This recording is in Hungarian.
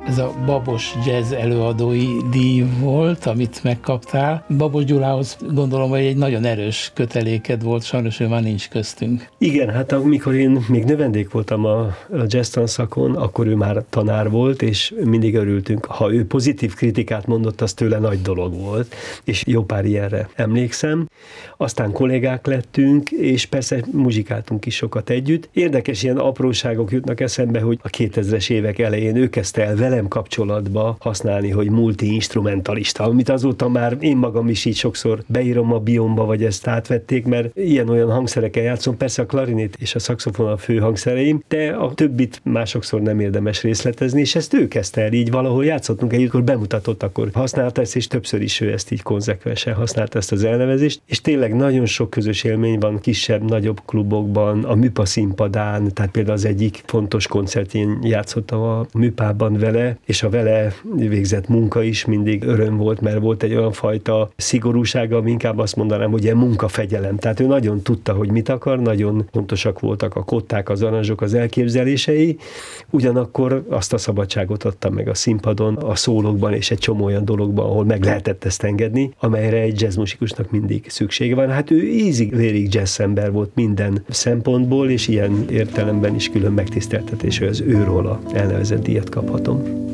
Ez a Babos Jazz előadói díj volt, amit megkaptál. Babos Gyulához gondolom, hogy egy nagyon erős köteléked volt, sajnos ő már nincs köztünk. Igen, hát amikor én még növendék voltam a jazz tanszakon, akkor ő már tanár volt, és mindig örültünk. Ha ő pozitív kritikát mondott, az tőle nagy dolog volt, és jó pár ilyenre emlékszem. Aztán kollégák lettünk, és persze muzsikáltunk is sokat együtt. Érdekes ilyen apróságok jutnak eszembe, hogy a 2000-es évek elején ő kezdte el velem kapcsolatba használni, hogy multi-instrumentalista, amit azóta már én magam is így sokszor beírom a biomba, vagy ezt átvették, mert ilyen-olyan hangszerekkel játszom, persze a klarinét és a szaxofon a fő hangszereim, de a többit másokszor nem érdemes részletezni, és ezt ő kezdte el így valahol játszottunk együtt, akkor bemutatott, akkor használta ezt, és többször is ő ezt így konzekvensen használta ezt az elnevezést, és tényleg nagyon sok közös élmény van kisebb, nagyobb klubokban, a Műpa színpadán, tehát például az egyik fontos koncertjén játszottam a Műpában vele, és a vele végzett munka is mindig öröm volt, mert volt egy olyan fajta szigorúsága, ami inkább azt mondanám, hogy ilyen munkafegyelem. Tehát ő nagyon tudta, hogy mit akar, nagyon fontosak voltak a kották, az aranzsok, az elképzelései, ugyanakkor azt a szabadságot adta meg a színpadon, a szólókban és egy csomó olyan dologban, ahol meg lehetett ezt engedni, amelyre egy jazzmusikusnak mindig szüksége van. Hát ő easy-vérig jazz ember volt minden szempontból, és ilyen értelemben is külön megtiszteltetés, hogy az őróla elnevezett díjat kaphatom.